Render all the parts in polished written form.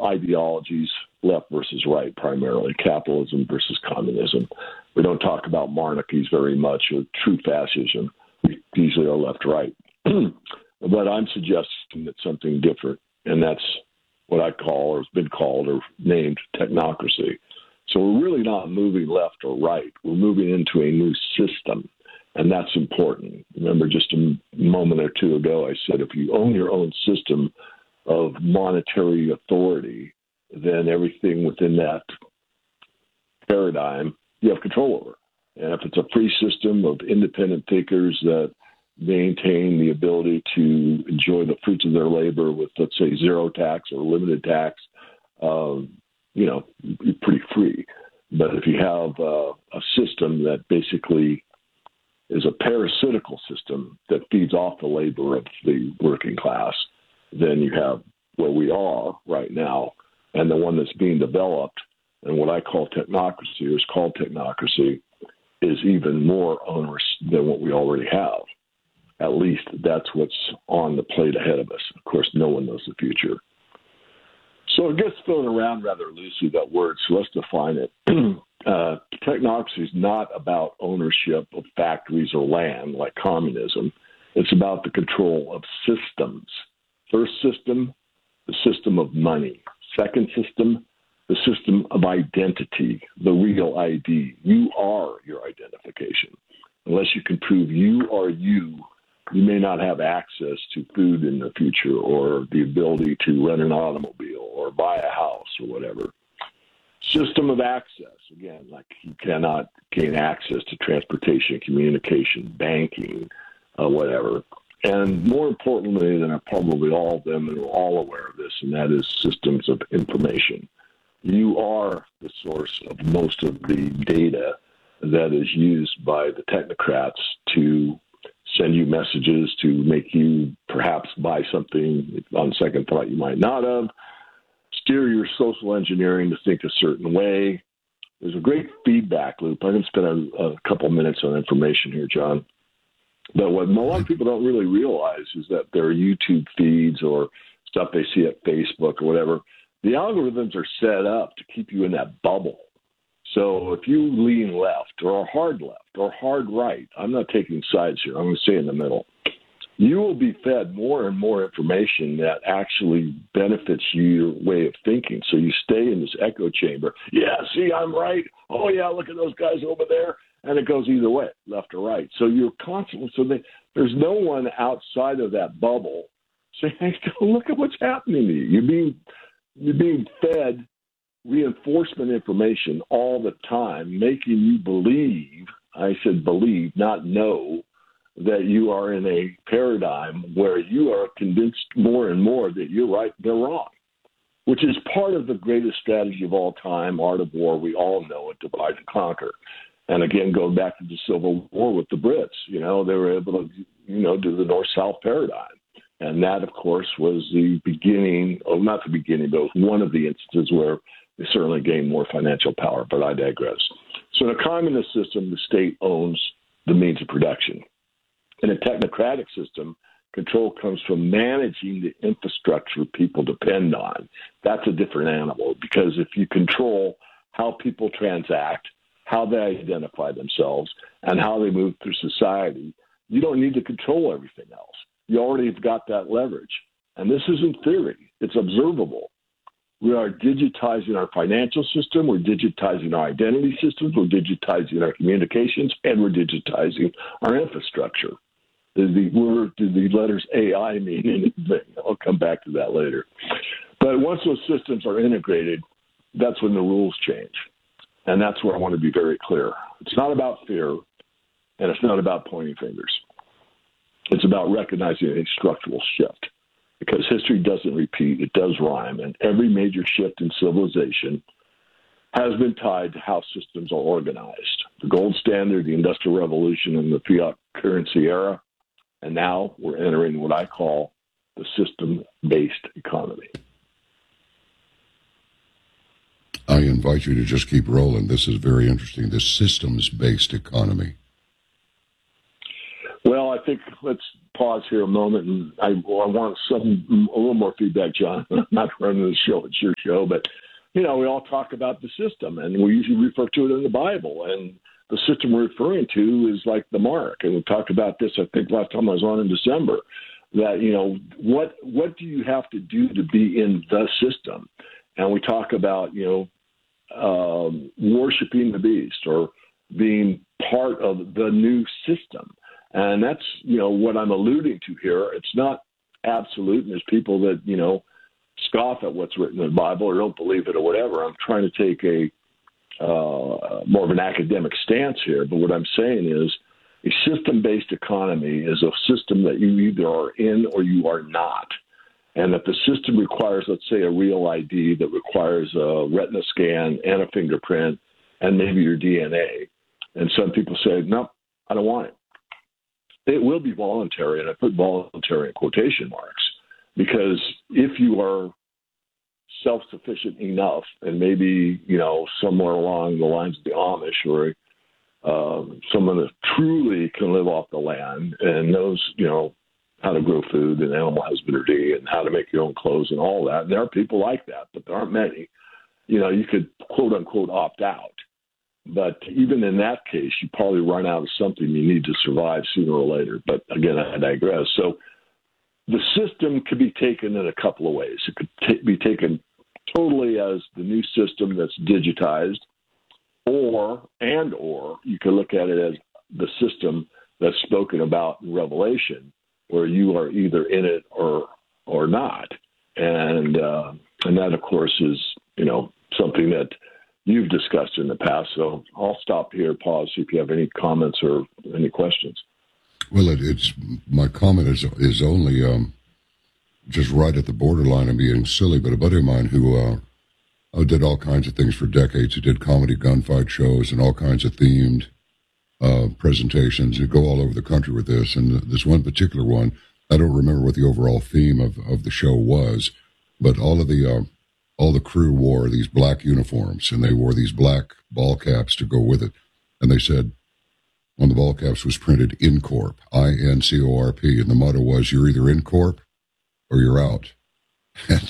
ideologies, left versus right primarily, capitalism versus communism. We don't talk about monarchies very much or true fascism. We usually are left-right. But I'm suggesting that something different, and that's what I call, or has been called, or named technocracy. So we're really not moving left or right. We're moving into a new system, and that's important. Remember, just a moment or two ago, I said if you own your own system of monetary authority, then everything within that paradigm you have control over. And if it's a free system of independent thinkers that maintain the ability to enjoy the fruits of their labor with, let's say, zero tax or limited tax, you're pretty free. But if you have a system that basically is a parasitical system that feeds off the labor of the working class, then you have where we are right now, and the one that's being developed, and what I call technocracy, or is called technocracy, is even more onerous than what we already have. At least that's what's on the plate ahead of us. Of course, no one knows the future. So it gets thrown around rather loosely, that word, so let's define it. Technocracy is not about ownership of factories or land like communism. It's about the control of systems. First system, the system of money. Second system, the system of identity, the real ID. You are your identification. Unless you can prove you are you, you may not have access to food in the future or the ability to rent an automobile or buy a house or whatever. System of access, again, like you cannot gain access to transportation, communication, banking, whatever. And more importantly than probably all of them, and we're all aware of this, and that is systems of information. You are the source of most of the data that is used by the technocrats to send you messages, to make you perhaps buy something on second thought you might not have, steer your social engineering to think a certain way. There's a great feedback loop. I'm going to spend a couple minutes on information here, John. But what a lot of people don't really realize is that their YouTube feeds or stuff they see at Facebook or whatever, the algorithms are set up to keep you in that bubble. So if you lean left or hard right, I'm not taking sides here, I'm going to stay in the middle, you will be fed more and more information that actually benefits your way of thinking. So you stay in this echo chamber. Yeah, see, I'm right. Oh, yeah, look at those guys over there. And it goes either way, left or right. So you're constantly, there's no one outside of that bubble saying, hey, look at what's happening to you. You're being fed reinforcement information all the time, making you believe, I said believe, not know, that you are in a paradigm where you are convinced more and more that you're right, they're wrong, which is part of the greatest strategy of all time, art of war. We all know it, divide and conquer. And again, going back to the Civil War with the Brits, they were able to, do the North-South paradigm. And that, of course, was the beginning, or not the beginning, but one of the instances where they certainly gained more financial power, but I digress. So in a communist system, the state owns the means of production. In a technocratic system, control comes from managing the infrastructure people depend on. That's a different animal, because if you control how people transact, how they identify themselves, and how they move through society, you don't need to control everything else. You already have got that leverage. And this isn't theory. It's observable. We are digitizing our financial system. We're digitizing our identity systems. We're digitizing our communications. And we're digitizing our infrastructure. Do the letters AI mean anything? I'll come back to that later. But once those systems are integrated, that's when the rules change. And that's where I want to be very clear. It's not about fear, and it's not about pointing fingers. It's about recognizing a structural shift, because history doesn't repeat, it does rhyme, and every major shift in civilization has been tied to how systems are organized. The gold standard, the Industrial Revolution, and the fiat currency era, and now we're entering what I call the system-based economy. I invite you to just keep rolling. This is very interesting. The systems-based economy. Well, I think let's pause here a moment, and I want a little more feedback, John. I'm not running the show; it's your show, but we all talk about the system, and we usually refer to it in the Bible, and the system we're referring to is like the mark. And we talked about this, I think, last time I was on in December. That what do you have to do to be in the system? And we talk about worshiping the beast or being part of the new system. And that's, what I'm alluding to here. It's not absolute, and there's people that, scoff at what's written in the Bible or don't believe it or whatever. I'm trying to take a more of an academic stance here. But what I'm saying is a system-based economy is a system that you either are in or you are not. And if the system requires, let's say, a real ID that requires a retina scan and a fingerprint and maybe your DNA, and some people say, no, I don't want it. It will be voluntary, and I put voluntary in quotation marks, because if you are self-sufficient enough, and maybe, somewhere along the lines of the Amish or someone that truly can live off the land and knows, how to grow food and animal husbandry and how to make your own clothes and all that. And there are people like that, but there aren't many. You could, quote unquote, opt out. But even in that case, you probably run out of something you need to survive sooner or later. But again, I digress. So the system could be taken in a couple of ways. It could be taken totally as the new system that's digitized, or you could look at it as the system that's spoken about in Revelation, where you are either in it or not. And that, of course, is, something that you've discussed in the past. So I'll stop here, pause, see if you have any comments or any questions. Well, it's my comment is only just right at the borderline of being silly, but a buddy of mine who did all kinds of things for decades. He did comedy gunfight shows and all kinds of themed presentations. He'd go all over the country with this, and this one particular one, I don't remember what the overall theme of the show was, but all the crew wore these black uniforms, and they wore these black ball caps to go with it. And they said on the ball caps was printed INCORP, INCORP, and the motto was, you're either in corp or you're out. And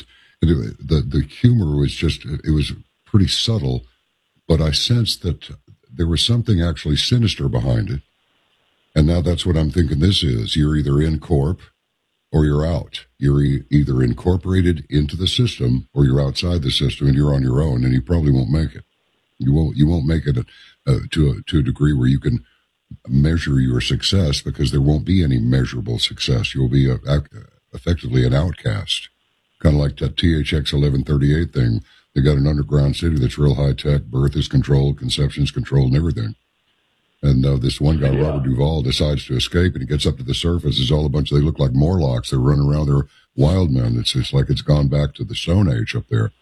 the humor was it was pretty subtle, but I sensed that there was something actually sinister behind it. And now that's what I'm thinking this is. You're either in corp or you're out. You're either incorporated into the system or you're outside the system and you're on your own, and you probably won't make it. You won't make it to a degree where you can measure your success, because there won't be any measurable success. You'll be effectively an outcast, kind of like that THX 1138 thing. They got an underground city that's real high tech. Birth is controlled, conception's controlled, and everything. And this one guy, Robert Duvall, decides to escape, and he gets up to the surface. There's all a bunch. They look like Morlocks. They're running around. They're wild men. It's just like it's gone back to the Stone Age up there.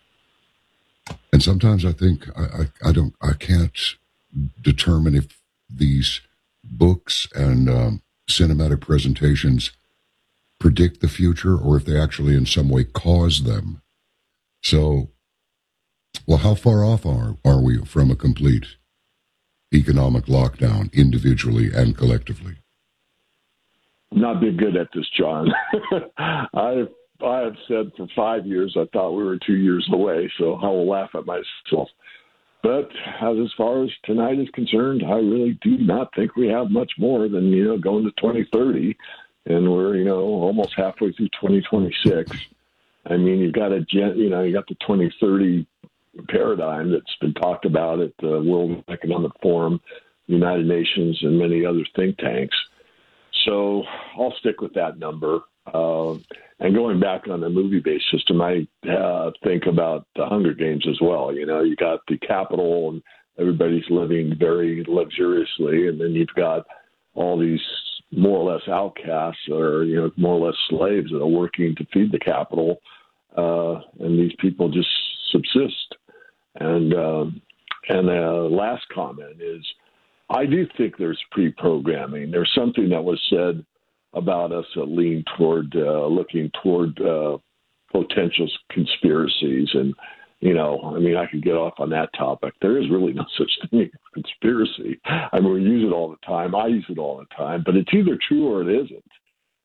And sometimes I think I can't determine if these books and cinematic presentations predict the future or if they actually in some way cause them. So, well, how far off are we from a complete economic lockdown, individually and collectively? Not been good at this, John. I have said for 5 years I thought we were 2 years away, so I will laugh at myself. But as far as tonight is concerned, I really do not think we have much more than, going to 2030, and we're, almost halfway through 2026. I mean, you got the 2030 paradigm that's been talked about at the World Economic Forum, United Nations, and many other think tanks. So I'll stick with that number. And going back on the movie-based system, I think about the Hunger Games as well. You got the capital and everybody's living very luxuriously, and then you've got all these more or less outcasts or, more or less slaves that are working to feed the capital, and these people just subsist. And the last comment is, I do think there's pre-programming. There's something that was said about us that lean toward looking toward potential conspiracies. And, I could get off on that topic. There is really no such thing as conspiracy. I mean, we use it all the time. I use it all the time. But it's either true or it isn't.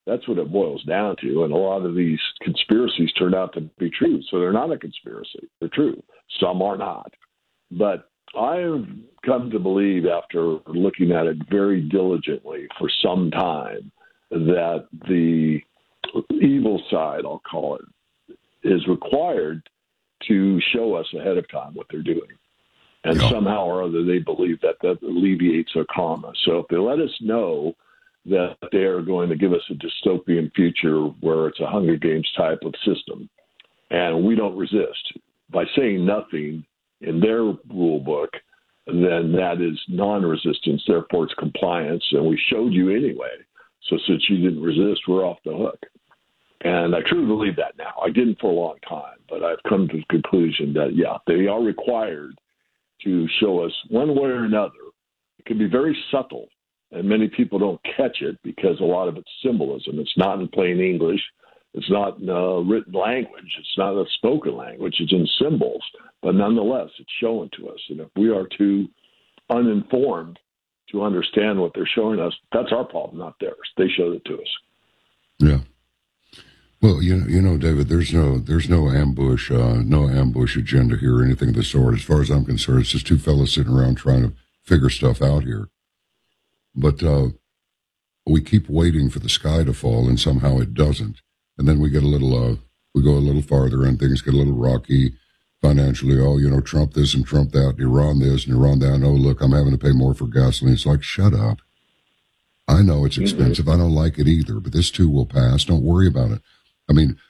That's what it boils down to. And a lot of these conspiracies turned out to be true. So they're not a conspiracy. They're true. Some are not. But I've come to believe, after looking at it very diligently for some time, that the evil side, I'll call it, is required to show us ahead of time what they're doing. And somehow or other, they believe that alleviates their karma. So if they let us know that they are going to give us a dystopian future where it's a Hunger Games type of system, and we don't resist by saying nothing in their rule book, then that is non-resistance, therefore it's compliance, and we showed you anyway. So since you didn't resist, we're off the hook. And I truly believe that now. I didn't for a long time, but I've come to the conclusion that, they are required to show us one way or another. It can be very subtle, and many people don't catch it because a lot of it's symbolism. It's not in plain English. It's not in written language. It's not a spoken language. It's in symbols. But nonetheless, it's shown to us. And if we are too uninformed to understand what they're showing us, that's our problem, not theirs. They showed it to us. Yeah. Well, you know, David, there's no ambush agenda here or anything of the sort. As far as I'm concerned, it's just two fellas sitting around trying to figure stuff out here. But we keep waiting for the sky to fall, and somehow it doesn't. And then we get we go a little farther, and things get a little rocky financially. Oh, Trump this and Trump that, and Iran this and Iran that. And, oh, look, I'm having to pay more for gasoline. It's like, shut up. I know it's expensive. Mm-hmm. I don't like it either, but this too will pass. Don't worry about it. I mean,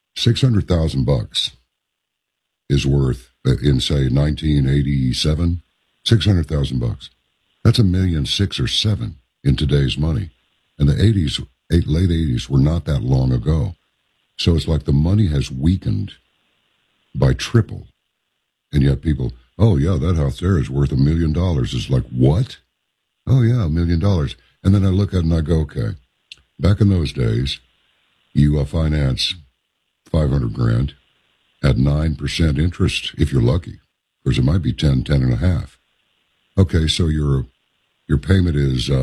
$600,000 is worth, in say 1987, $600,000. That's $1.6 million or $7 million in today's money. And the late 80s were not that long ago. So it's like the money has weakened by triple. And yet people, oh yeah, that house there is worth $1 million. It's like, what? Oh yeah, $1 million. And then I look at it and I go, okay, back in those days, you finance $500,000 at 9% interest if you're lucky. Because it might be 10 and a half. Okay, so your payment is say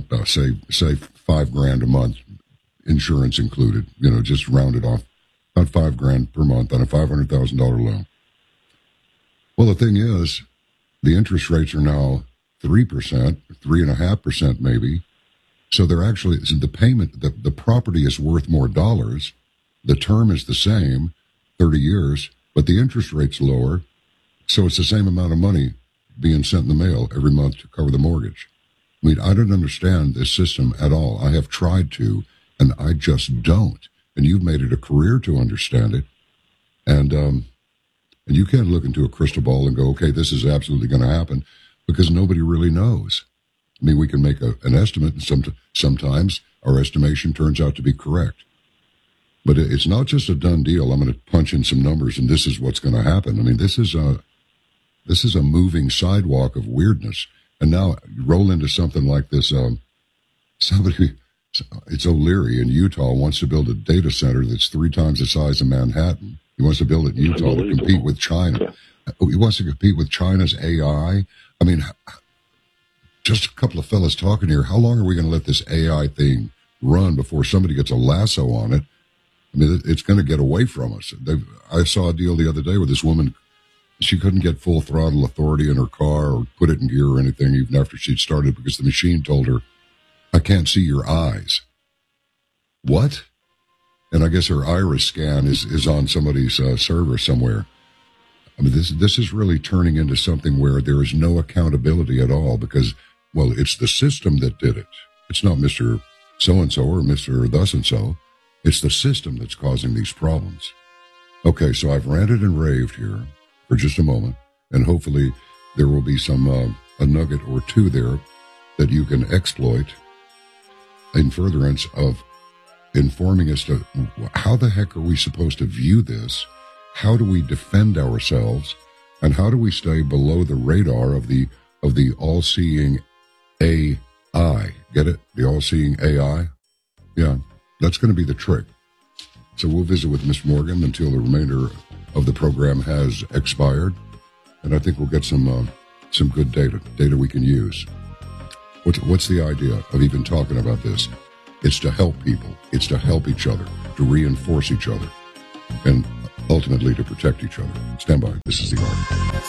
$5,000 a month, insurance included. Just round it off, about $5,000 per month on a $500,000 loan. Well, the thing is, the interest rates are now 3%, 3.5% maybe. So they're actually, the payment, the property is worth more dollars. The term is the same, 30 years, but the interest rate's lower. So it's the same amount of money being sent in the mail every month to cover the mortgage. I mean, I don't understand this system at all. I have tried to, and I just don't. And you've made it a career to understand it. And you can't look into a crystal ball and go, okay, this is absolutely going to happen, because nobody really knows. I mean, we can make an estimate, and sometimes our estimation turns out to be correct. But it's not just a done deal. I'm going to punch in some numbers, and this is what's going to happen. I mean, this is a moving sidewalk of weirdness. And now you roll into something like this. It's O'Leary in Utah wants to build a data center that's 3 times the size of Manhattan. He wants to build it in Utah to compete with China. Yeah. He wants to compete with China's AI. I mean, just a couple of fellas talking here. How long are we going to let this AI thing run before somebody gets a lasso on it? I mean, it's going to get away from us. I saw a deal the other day where this woman, she couldn't get full throttle authority in her car or put it in gear or anything even after she'd started because the machine told her, I can't see your eyes. What? And I guess her iris scan is on somebody's server somewhere. I mean, this is really turning into something where there is no accountability at all because, well, it's the system that did it. It's not Mr. So-and-so or Mr. thus-and-so. It's the system that's causing these problems. Okay, so I've ranted and raved here for just a moment, and hopefully there will be some a nugget or two there that you can exploit in furtherance of informing us to how the heck are we supposed to view this? How do we defend ourselves? And how do we stay below the radar of the all-seeing AI? Get it? The all-seeing AI? Yeah, that's going to be the trick. So we'll visit with Mr. Morgan until the remainder of the program has expired. And I think we'll get some good data we can use. What's the idea of even talking about this? It's to help people. It's to help each other, to reinforce each other, and ultimately to protect each other. Stand by. This is The Art.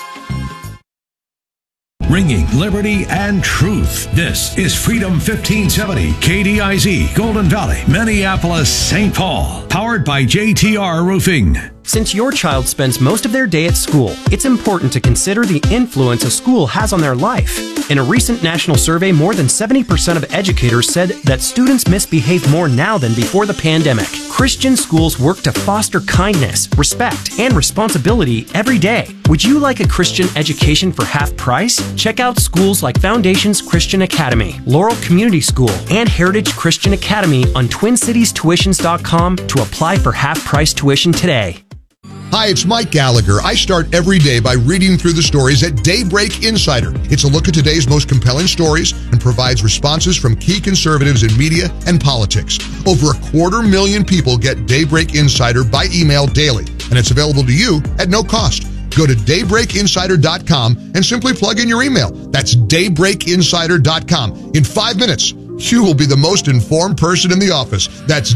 Ringing liberty and truth. This is Freedom 1570, KDIZ, Golden Valley, Minneapolis, St. Paul. Powered by JTR Roofing. Since your child spends most of their day at school, it's important to consider the influence a school has on their life. In a recent national survey, more than 70% of educators said that students misbehave more now than before the pandemic. Christian schools work to foster kindness, respect, and responsibility every day. Would you like a Christian education for half price? Check out schools like Foundations Christian Academy, Laurel Community School, and Heritage Christian Academy on TwinCitiesTuitions.com to apply for half-price tuition today. Hi, it's Mike Gallagher. I start every day by reading through the stories at Daybreak Insider. It's a look at today's most compelling stories and provides responses from key conservatives in media and politics. Over 250,000 people get Daybreak Insider by email daily, and it's available to you at no cost. Go to daybreakinsider.com and simply plug in your email. That's daybreakinsider.com. In 5 minutes, you will be the most informed person in the office. That's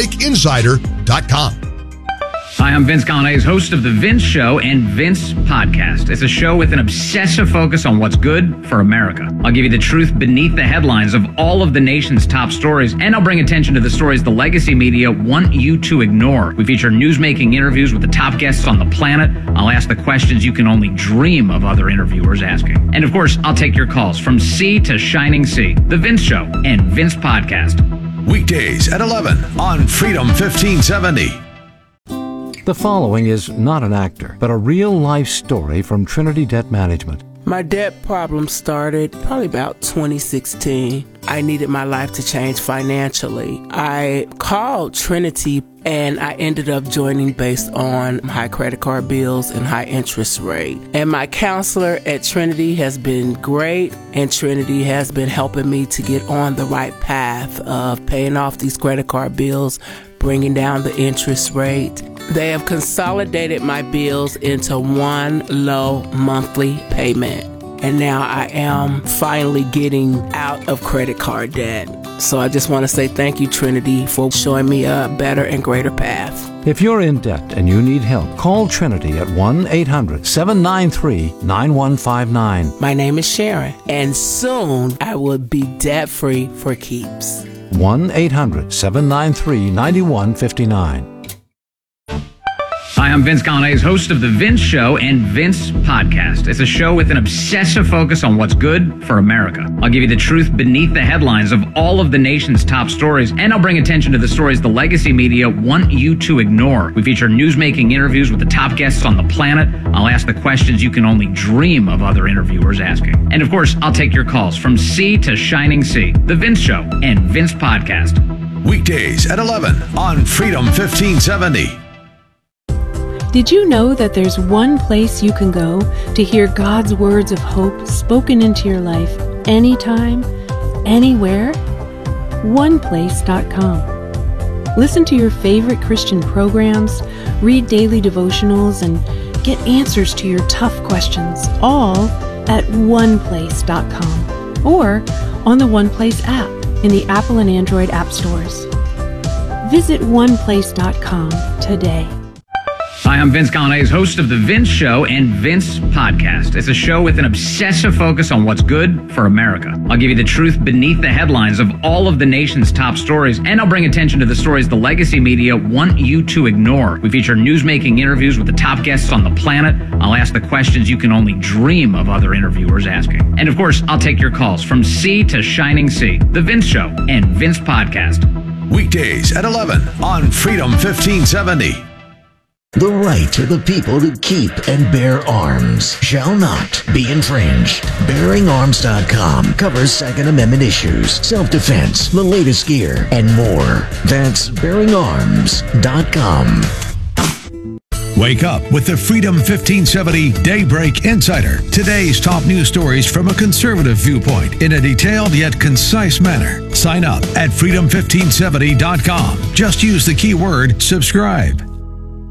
daybreakinsider.com. Hi, I'm Vince Coglianese, host of The Vince Show and Vince Podcast. It's a show with an obsessive focus on what's good for America. I'll give you the truth beneath the headlines of all of the nation's top stories, and I'll bring attention to the stories the legacy media want you to ignore. We feature newsmaking interviews with the top guests on the planet. I'll ask the questions you can only dream of other interviewers asking. And of course, I'll take your calls from sea to shining sea. The Vince Show and Vince Podcast. Weekdays at 11 on Freedom 1570. The following is not an actor, but a real-life story from Trinity Debt Management. My debt problem started probably about 2016. I needed my life to change financially. I called Trinity and I ended up joining based on high credit card bills and high interest rate. And my counselor at Trinity has been great, and Trinity has been helping me to get on the right path of paying off these credit card bills, bringing down the interest rate. They have consolidated my bills into one low monthly payment. And now I am finally getting out of credit card debt. So I just want to say thank you, Trinity, for showing me a better and greater path. If you're in debt and you need help, call Trinity at 1-800-793-9159. My name is Sharon, and soon I will be debt-free for keeps. 1-800-793-9159. Hi, I'm Vince Coglianese, host of The Vince Show and Vince Podcast. It's a show with an obsessive focus on what's good for America. I'll give you the truth beneath the headlines of all of the nation's top stories, and I'll bring attention to the stories the legacy media want you to ignore. We feature newsmaking interviews with the top guests on the planet. I'll ask the questions you can only dream of other interviewers asking. And of course, I'll take your calls from sea to shining sea. The Vince Show and Vince Podcast. Weekdays at 11 on Freedom 1570. Did you know that there's one place you can go to hear God's words of hope spoken into your life anytime, anywhere? OnePlace.com. Listen to your favorite Christian programs, read daily devotionals, and get answers to your tough questions, all at OnePlace.com or on the OnePlace app in the Apple and Android app stores. Visit OnePlace.com today. Hi, I'm Vince Coglianese, host of The Vince Show and Vince Podcast. It's a show with an obsessive focus on what's good for America. I'll give you the truth beneath the headlines of all of the nation's top stories, and I'll bring attention to the stories the legacy media want you to ignore. We feature newsmaking interviews with the top guests on the planet. I'll ask the questions you can only dream of other interviewers asking. And of course, I'll take your calls from sea to shining sea. The Vince Show and Vince Podcast. Weekdays at 11 on Freedom 1570. The right of the people to keep and bear arms shall not be infringed. BearingArms.com covers Second Amendment issues, self-defense, the latest gear, and more. That's BearingArms.com. Wake up with the Freedom 1570 Daybreak Insider. Today's top news stories from a conservative viewpoint in a detailed yet concise manner. Sign up at freedom1570.com. Just use the keyword subscribe.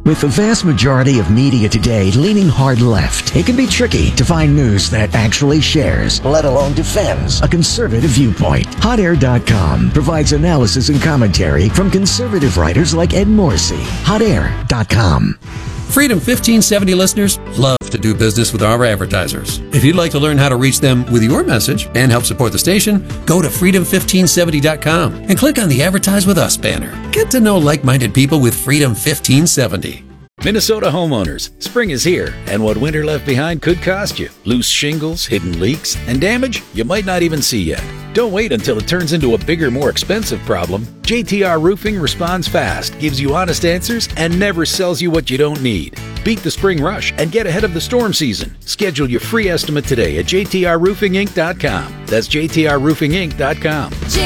With the vast majority of media today leaning hard left, it can be tricky to find news that actually shares, let alone defends, a conservative viewpoint. HotAir.com provides analysis and commentary from conservative writers like Ed Morrissey. HotAir.com. Freedom 1570 listeners love to do business with our advertisers. If you'd like to learn how to reach them with your message and help support the station, go to freedom1570.com and click on the Advertise with Us banner. Get to know like-minded people with Freedom 1570. Minnesota homeowners, spring is here, and what winter left behind could cost you. Loose shingles, hidden leaks, and damage you might not even see yet. Don't wait until it turns into a bigger, more expensive problem. JTR Roofing responds fast, gives you honest answers, and never sells you what you don't need. Beat the spring rush and get ahead of the storm season. Schedule your free estimate today at jtrroofinginc.com. That's jtrroofinginc.com.